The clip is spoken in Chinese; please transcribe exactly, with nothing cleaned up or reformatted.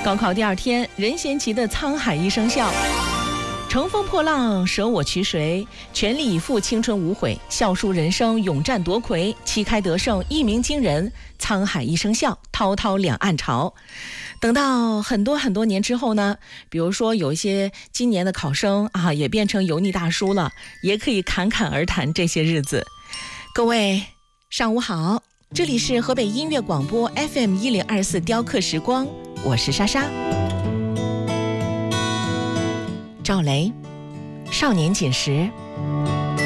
高考第二天，任贤齐的《沧海一声笑》。乘风破浪，舍我其谁？全力以赴，青春无悔。笑书人生，勇战夺魁。旗开得胜，一鸣惊人。沧海一声笑，滔滔两岸潮。等到很多很多年之后呢，比如说有一些今年的考生啊，也变成油腻大叔了，也可以侃侃而谈这些日子。各位上午好，这里是河北音乐广播 F M 一零二四雕刻时光，我是莎莎。赵雷，少年锦时。